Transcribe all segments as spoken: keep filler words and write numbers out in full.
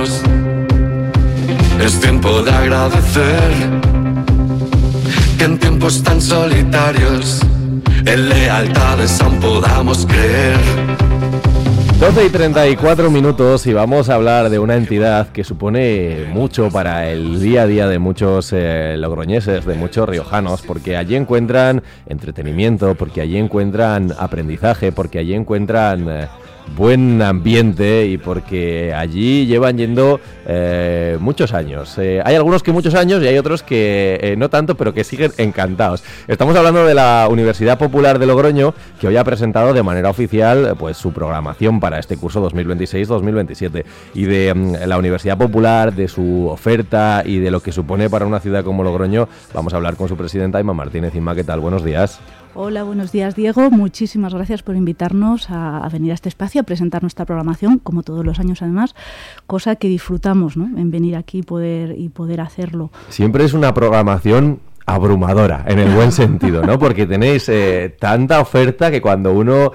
Es tiempo de agradecer que en tiempos tan solitarios en lealtades aún podamos creer. doce y treinta y cuatro minutos y vamos a hablar de una entidad que supone mucho para el día a día de muchos eh, logroñeses, de muchos riojanos, porque allí encuentran entretenimiento, porque allí encuentran aprendizaje, porque allí encuentran eh, buen ambiente y porque allí llevan yendo eh, muchos años. Eh, hay algunos que muchos años y hay otros que eh, no tanto, pero que siguen encantados. Estamos hablando de la Universidad Popular de Logroño, que hoy ha presentado de manera oficial pues su programación para este curso dos mil veintiséis dos mil veintisiete, y de um, la Universidad Popular, de su oferta y de lo que supone para una ciudad como Logroño, vamos a hablar con su presidenta, Inma Martínez. Inma, ¿qué tal? Buenos días. Hola, buenos días, Diego. Muchísimas gracias por invitarnos a, a venir a este espacio a presentar nuestra programación, como todos los años además, cosa que disfrutamos, ¿no?, en venir aquí y poder, y poder hacerlo. Siempre es una programación abrumadora, en el buen sentido, ¿no? Porque tenéis eh, tanta oferta que cuando uno,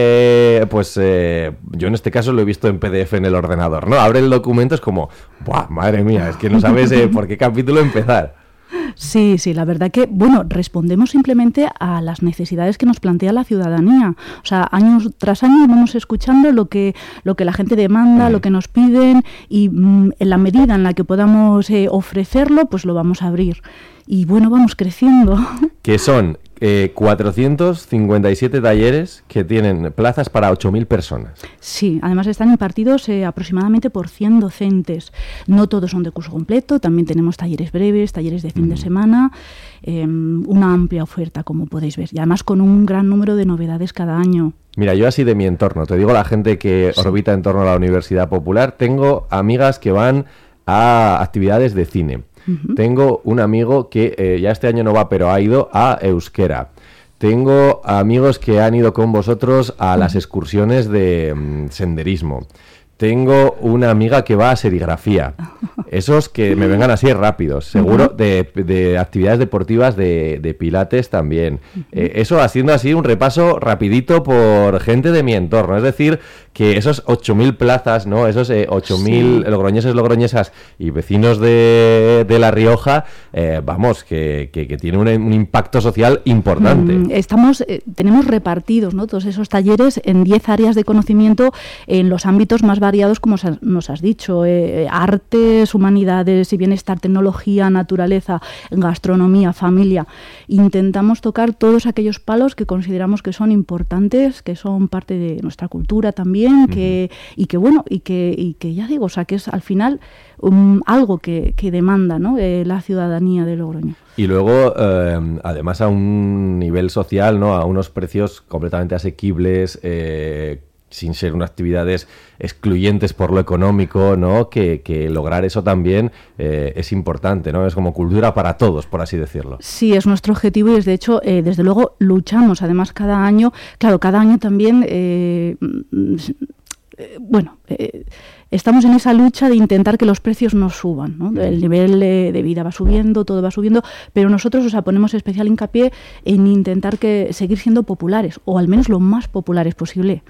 eh, pues eh, yo en este caso lo he visto en P D F en el ordenador, ¿no? Abre el documento, es como, ¡buah, madre mía! Es que no sabes eh, por qué capítulo empezar. Sí, sí, la verdad que, bueno, respondemos simplemente a las necesidades que nos plantea la ciudadanía. O sea, años tras año vamos escuchando lo que, lo que la gente demanda, mm. lo que nos piden, y mm, en la medida en la que podamos eh, ofrecerlo, pues lo vamos a abrir. Y bueno, vamos creciendo. Que son eh, cuatrocientos cincuenta y siete talleres que tienen plazas para ocho mil personas. Sí, además están impartidos eh, aproximadamente por cien docentes. No todos son de curso completo, también tenemos talleres breves, talleres de fin mm. de semana, eh, una amplia oferta, como podéis ver, y además con un gran número de novedades cada año. Mira, yo así de mi entorno, te digo, la gente que sí. orbita en torno a la Universidad Popular, tengo amigas que van a actividades de cine. Uh-huh. Tengo un amigo que eh, ya este año no va, pero ha ido a euskera. Tengo amigos que han ido con vosotros a las excursiones de um, senderismo. Tengo una amiga que va a serigrafía. Esos que me vengan así rápidos. Seguro de, de actividades deportivas, de, de pilates también. Eh, eso haciendo así un repaso rapidito por gente de mi entorno. Es decir, que esos ocho mil plazas, ¿no? Esos eh, ocho mil sí. logroñeses, logroñesas y vecinos de, de La Rioja, eh, vamos, que, que, que tiene un, un impacto social importante. Mm, estamos, eh, tenemos repartidos, ¿no?, todos esos talleres en diez áreas de conocimiento en los ámbitos más variados, como nos has dicho, eh, artes, humanidades y bienestar, tecnología, naturaleza, gastronomía, familia. Intentamos tocar todos aquellos palos que consideramos que son importantes, que son parte de nuestra cultura también, que, uh-huh. y que bueno, y que, y que ya digo, o sea, que es al final um, algo que, que demanda, ¿no?, eh, la ciudadanía de Logroño. Y luego, eh, además a un nivel social, ¿no?, a unos precios completamente asequibles, eh, sin ser unas actividades excluyentes por lo económico, ¿no? Que, que lograr eso también eh, es importante, ¿no? Es como cultura para todos, por así decirlo. Sí, es nuestro objetivo y de hecho, eh, desde luego, luchamos. Además, cada año, claro, cada año también, eh, eh, bueno... Eh, Estamos en esa lucha de intentar que los precios no suban, ¿no? El nivel de, de vida va subiendo, todo va subiendo, pero nosotros, o sea, ponemos especial hincapié en intentar que seguir siendo populares, o al menos lo más populares posible.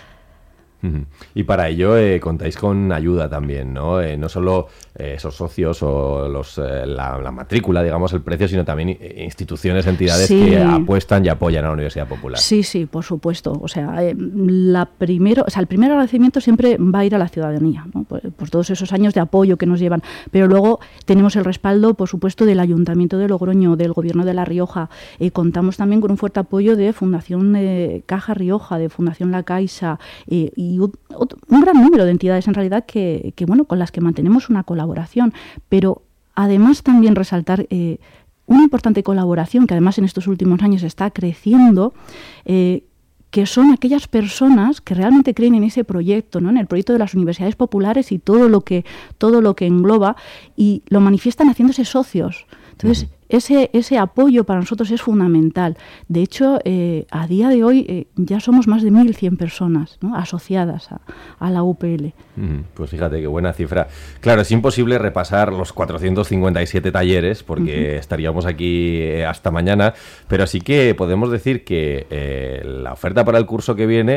Y para ello eh, contáis con ayuda también, ¿no? Eh, no solo eh, esos socios o los eh, la, la matrícula, digamos, el precio, sino también instituciones, entidades sí. que apuestan y apoyan a la Universidad Popular. Sí, sí, por supuesto. O sea, eh, la primero, o sea, el primer agradecimiento siempre va a ir a la ciudadanía, ¿no? Por, por todos esos años de apoyo que nos llevan. Pero luego tenemos el respaldo, por supuesto, del Ayuntamiento de Logroño, del Gobierno de La Rioja. Eh, contamos también con un fuerte apoyo de Fundación eh, Caja Rioja, de Fundación La Caixa eh, y un, un gran número de entidades en realidad que, que bueno, con las que mantenemos una colaboración, pero además también resaltar eh, una importante colaboración que además en estos últimos años está creciendo, eh, que son aquellas personas que realmente creen en ese proyecto, ¿no?, en el proyecto de las universidades populares y todo lo que todo lo que engloba, y lo manifiestan haciéndose socios. Entonces, uh-huh. ese, ese apoyo para nosotros es fundamental. De hecho, eh, a día de hoy eh, ya somos más de mil cien personas, ¿no?, asociadas a, a la U P L. Uh-huh. Pues fíjate qué buena cifra. Claro, es imposible repasar los cuatrocientos cincuenta y siete talleres porque uh-huh. estaríamos aquí hasta mañana, pero sí que podemos decir que eh, la oferta para el curso que viene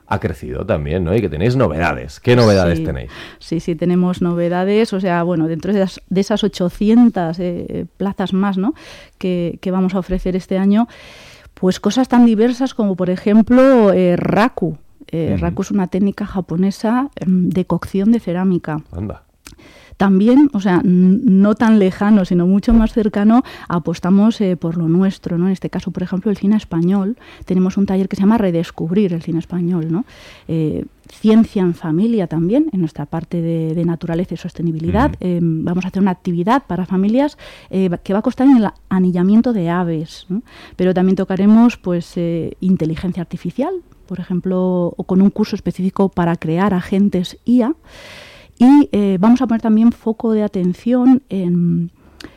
ha crecido también, ¿no? Y que tenéis novedades. ¿Qué novedades sí, tenéis? Sí, sí, tenemos novedades. O sea, bueno, dentro de esas, de esas ochocientas eh, plazas más, ¿no?, que, que vamos a ofrecer este año, pues cosas tan diversas como, por ejemplo, eh, raku. Eh, uh-huh. Raku es una técnica japonesa eh, de cocción de cerámica. Anda. También, o sea, no tan lejano, sino mucho más cercano, apostamos eh, por lo nuestro, ¿no? En este caso, por ejemplo, el cine español. Tenemos un taller que se llama Redescubrir el cine español, ¿no? Eh, Ciencia en familia también, en nuestra parte de, de naturaleza y sostenibilidad. Mm. Eh, vamos a hacer una actividad para familias eh, que va a costar en el anillamiento de aves, ¿no? Pero también tocaremos, pues, eh, inteligencia artificial, por ejemplo, o con un curso específico para crear agentes I A. Y eh, vamos a poner también foco de atención en,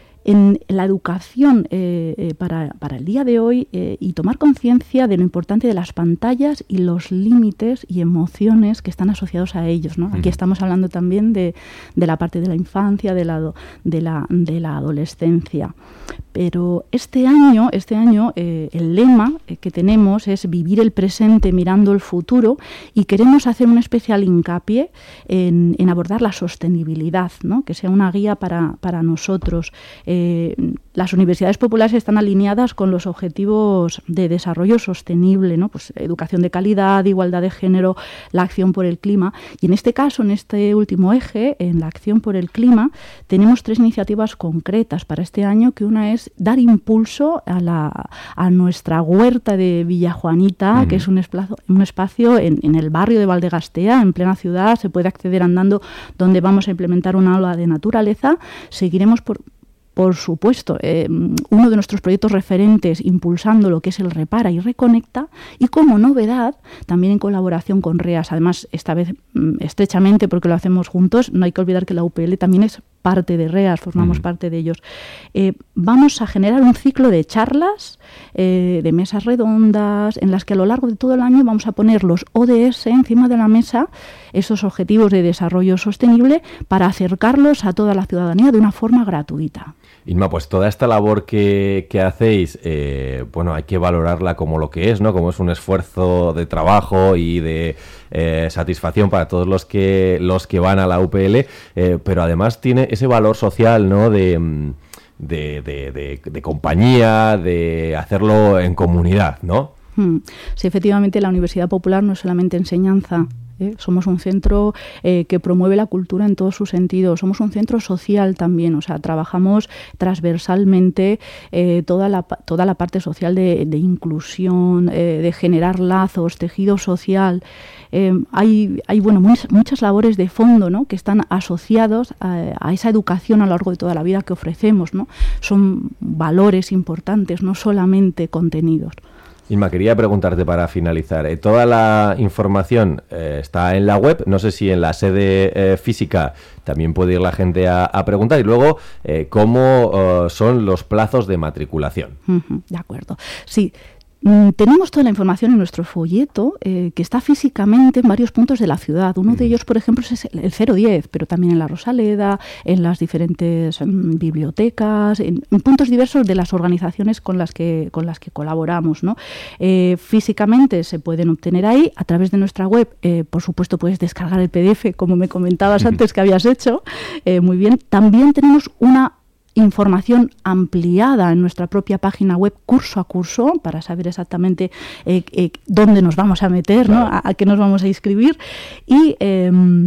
en la educación eh, eh, para, para el día de hoy eh, y tomar conciencia de lo importante de las pantallas y los límites y emociones que están asociados a ellos, ¿no? Aquí estamos hablando también de, de la parte de la infancia, de la, de la, de la adolescencia. Pero este año, este año eh, el lema eh, que tenemos es vivir el presente mirando el futuro, y queremos hacer un especial hincapié en, en abordar la sostenibilidad, ¿no?, que sea una guía para, para nosotros. Eh, las universidades populares están alineadas con los objetivos de desarrollo sostenible, ¿no? Pues educación de calidad, igualdad de género, la acción por el clima. Y en este caso, en este último eje, en la acción por el clima, tenemos tres iniciativas concretas para este año, que una es dar impulso a, la, a nuestra huerta de Villajuanita, uh-huh. que es un espacio, un espacio en, en el barrio de Valdegastea, en plena ciudad. Se puede acceder andando, donde vamos a implementar una aula de naturaleza. Seguiremos por... Por supuesto, eh, uno de nuestros proyectos referentes impulsando lo que es el Repara y Reconecta, y como novedad, también en colaboración con REAS, además esta vez mm, estrechamente porque lo hacemos juntos. No hay que olvidar que la U P L también es parte de REAS, formamos mm. parte de ellos. Eh, vamos a generar un ciclo de charlas, eh, de mesas redondas, en las que a lo largo de todo el año vamos a poner los O D S encima de la mesa, esos objetivos de desarrollo sostenible, para acercarlos a toda la ciudadanía de una forma gratuita. Inma, pues toda esta labor que, que hacéis, eh, bueno, hay que valorarla como lo que es, ¿no? Como es un esfuerzo de trabajo y de eh, satisfacción para todos los que los que van a la U P L, eh, pero además tiene ese valor social, ¿no? De, de, de, de, de compañía, de hacerlo en comunidad, ¿no? Sí, efectivamente, la Universidad Popular no es solamente enseñanza. ¿Eh? Somos un centro eh, que promueve la cultura en todos sus sentidos. Somos un centro social también, o sea, trabajamos transversalmente eh, toda la toda la parte social de, de inclusión, eh, de generar lazos, tejido social. Eh, hay hay bueno muchas, muchas labores de fondo, ¿no?, que están asociados a, a esa educación a lo largo de toda la vida que ofrecemos, ¿no? Son valores importantes, no solamente contenidos. Inma, quería preguntarte para finalizar, eh, toda la información eh, está en la web, no sé si en la sede eh, física también puede ir la gente a, a preguntar, y luego eh, cómo uh, son los plazos de matriculación. Uh-huh, de acuerdo, sí. Mm, tenemos toda la información en nuestro folleto, eh, que está físicamente en varios puntos de la ciudad. Uno de ellos, por ejemplo, es el cero diez, pero también en la Rosaleda, en las diferentes mm, bibliotecas, en, en puntos diversos de las organizaciones con las que, con las que colaboramos, ¿no? Eh, físicamente se pueden obtener ahí. A través de nuestra web, eh, por supuesto, puedes descargar el P D F, como me comentabas antes que habías hecho. Eh, muy bien. También tenemos una información ampliada en nuestra propia página web, curso a curso, para saber exactamente eh, eh, dónde nos vamos a meter, ¿no?, a, a qué nos vamos a inscribir. Y eh,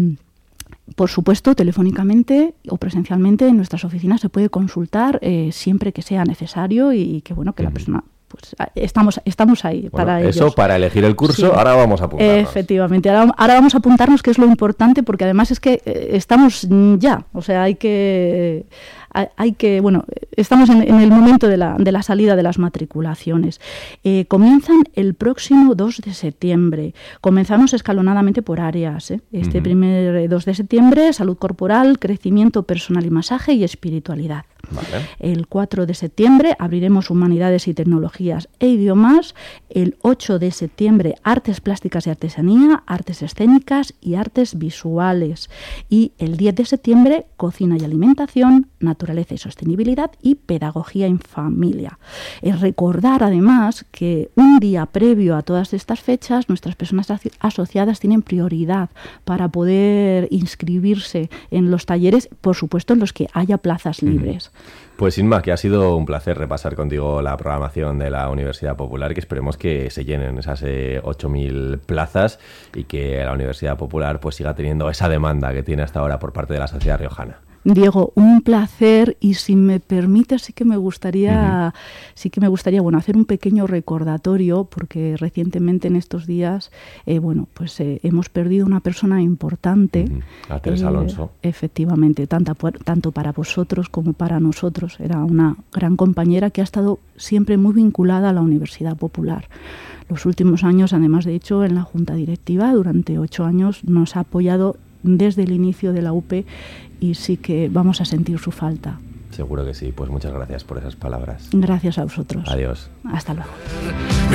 por supuesto, telefónicamente o presencialmente en nuestras oficinas se puede consultar eh, siempre que sea necesario, y, y que bueno, que uh-huh. la persona... Pues estamos, estamos ahí bueno, para ellos. Eso para elegir el curso, sí. Ahora vamos a apuntarnos. Efectivamente, ahora, ahora vamos a apuntarnos, que es lo importante, porque además es que eh, estamos ya, o sea, hay que... Hay que, bueno, estamos en, en el momento de la, de la salida de las matriculaciones. Eh, comienzan el próximo dos de septiembre. Comenzamos escalonadamente por áreas. ¿eh? Este uh-huh. primer dos de septiembre, salud corporal, crecimiento personal y masaje, y espiritualidad. Vale. El cuatro de septiembre abriremos Humanidades y Tecnologías e Idiomas. El ocho de septiembre Artes Plásticas y Artesanía, Artes Escénicas y Artes Visuales. Y el diez de septiembre Cocina y Alimentación, Naturaleza y Sostenibilidad y Pedagogía en Familia. Es recordar además que un día previo a todas estas fechas nuestras personas asociadas tienen prioridad para poder inscribirse en los talleres, por supuesto en los que haya plazas libres. Pues Inma, que ha sido un placer repasar contigo la programación de la Universidad Popular, que esperemos que se llenen esas eh, ocho mil plazas y que la Universidad Popular pues siga teniendo esa demanda que tiene hasta ahora por parte de la sociedad riojana. Diego, un placer, y si me permite sí que me gustaría, uh-huh. sí que me gustaría, bueno, hacer un pequeño recordatorio, porque recientemente en estos días, eh, bueno, pues eh, hemos perdido una persona importante. Uh-huh. A Teresa eh, Alonso. Efectivamente, tanto, tanto para vosotros como para nosotros. Era una gran compañera que ha estado siempre muy vinculada a la Universidad Popular. Los últimos años, además, de hecho, en la Junta Directiva, durante ocho años, nos ha apoyado desde el inicio de la U P y sí que vamos a sentir su falta. Seguro que sí. Pues muchas gracias por esas palabras. Gracias a vosotros. Adiós. Hasta luego.